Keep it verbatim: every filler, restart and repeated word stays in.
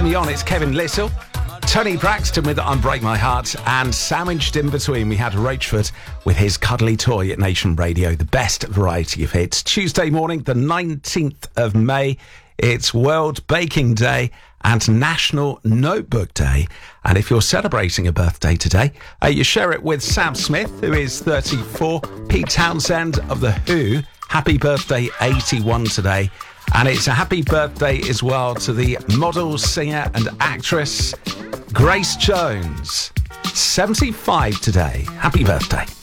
Me On, it's Kevin Little. Tony Braxton with I'm Break My Heart, and sandwiched in between we had Roachford with his Cuddly Toy at Nation Radio, the best variety of hits. Tuesday morning, the nineteenth of May, it's World Baking Day and National Notebook Day. And if you're celebrating a birthday today, uh, you share it with Sam Smith, who is thirty-four, Pete Townsend of The Who, happy birthday, eighty-one today. And it's a happy birthday as well to the model, singer and actress Grace Jones, seventy-five today. Happy birthday.